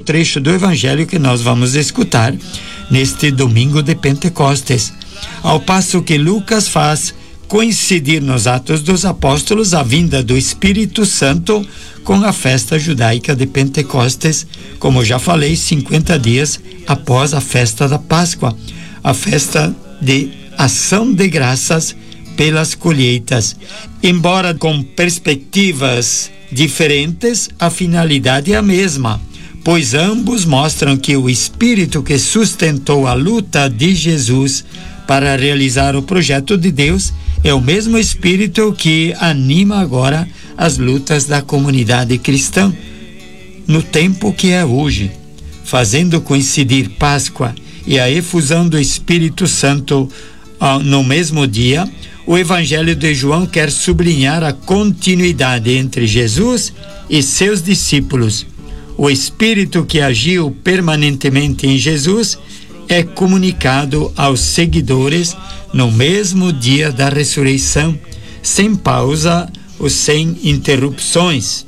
trecho do Evangelho que nós vamos escutar neste domingo de Pentecostes. Ao passo que Lucas faz coincidir nos Atos dos Apóstolos a vinda do Espírito Santo com a festa judaica de Pentecostes, como já falei, 50 dias após a festa da Páscoa, a festa de ação de graças pelas colheitas. Embora com perspectivas diferentes, a finalidade é a mesma, pois ambos mostram que o Espírito que sustentou a luta de Jesus para realizar o projeto de Deus é o mesmo Espírito que anima agora as lutas da comunidade cristã no tempo que é hoje, fazendo coincidir Páscoa e a efusão do Espírito Santo no mesmo dia. O Evangelho de João quer sublinhar a continuidade entre Jesus e seus discípulos. O Espírito que agiu permanentemente em Jesus é comunicado aos seguidores no mesmo dia da ressurreição, sem pausa ou sem interrupções.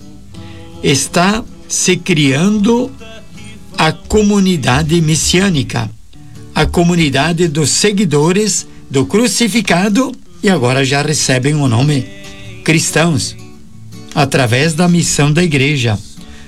Está se criando a comunidade messiânica, a comunidade dos seguidores do crucificado, e agora já recebem o nome cristãos, através da missão da igreja.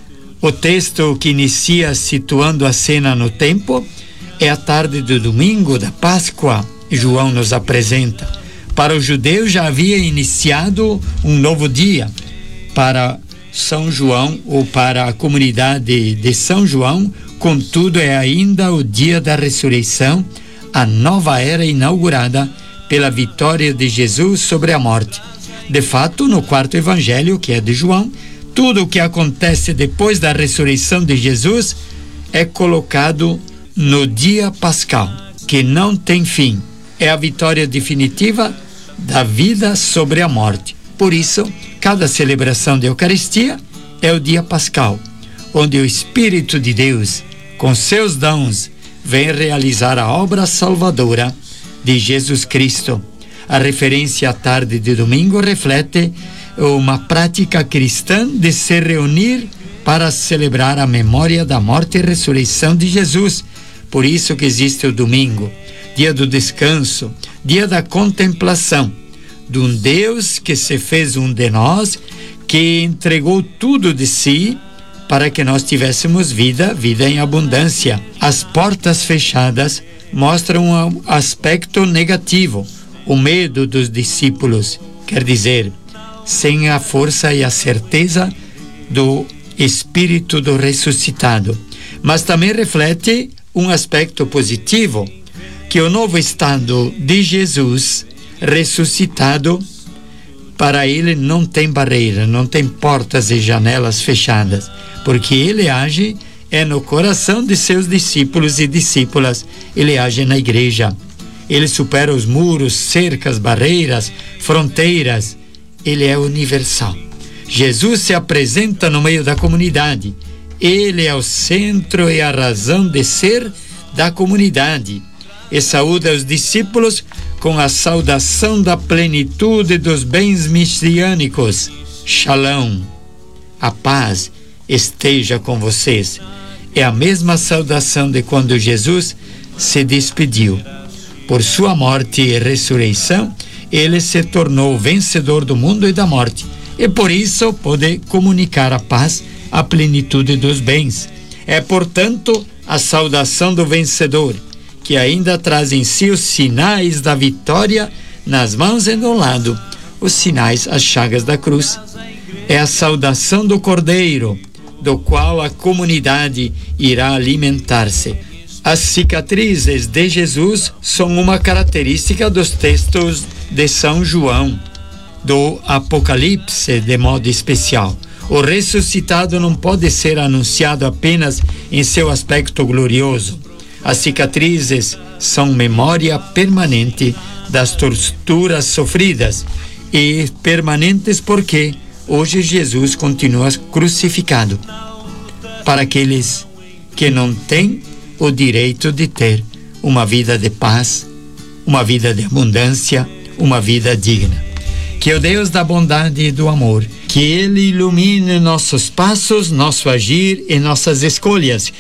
O texto que inicia situando a cena no tempo é a tarde do domingo da Páscoa. João nos apresenta. Para os judeus já havia iniciado um novo dia. Para São João, ou para a comunidade de São João, contudo, é ainda o dia da ressurreição, a nova era inaugurada pela vitória de Jesus sobre a morte. De fato, no quarto evangelho, que é de João, tudo o que acontece depois da ressurreição de Jesus é colocado no dia pascal, que não tem fim. É a vitória definitiva da vida sobre a morte. Por isso, cada celebração da Eucaristia é o dia pascal, onde o Espírito de Deus, com seus dons, vem realizar a obra salvadora de Jesus Cristo. A referência à tarde de domingo reflete uma prática cristã de se reunir para celebrar a memória da morte e ressurreição de Jesus. Por isso que existe o domingo, dia do descanso, dia da contemplação de um Deus que se fez um de nós, que entregou tudo de si para que nós tivéssemos vida em abundância. As portas fechadas mostram um aspecto negativo, o medo dos discípulos, quer dizer, sem a força e a certeza do Espírito do ressuscitado. Mas também reflete um aspecto positivo, que o novo estado de Jesus ressuscitado, para ele não tem barreira, não tem portas e janelas fechadas, porque ele age no coração de seus discípulos e discípulas, ele age na igreja, ele supera os muros, cercas, barreiras, fronteiras, ele é universal. Jesus se apresenta no meio da comunidade, ele é o centro e a razão de ser da comunidade, e saúda os discípulos com a saudação da plenitude dos bens messiânicos. Shalom, a paz esteja com vocês. É a mesma saudação de quando Jesus se despediu. Por sua morte e ressurreição, ele se tornou vencedor do mundo e da morte, e por isso pode comunicar a paz, a plenitude dos bens. É, portanto, a saudação do vencedor, que ainda traz em si os sinais da vitória nas mãos e no lado, os sinais, as chagas da cruz. É a saudação do Cordeiro, do qual a comunidade irá alimentar-se. As cicatrizes de Jesus são uma característica dos textos de São João, do Apocalipse de modo especial. O ressuscitado não pode ser anunciado apenas em seu aspecto glorioso. As cicatrizes são memória permanente das torturas sofridas, e permanentes porque hoje Jesus continua crucificado, para aqueles que não têm o direito de ter uma vida de paz, uma vida de abundância, uma vida digna. Que o Deus da bondade e do amor, que Ele ilumine nossos passos, nosso agir e nossas escolhas,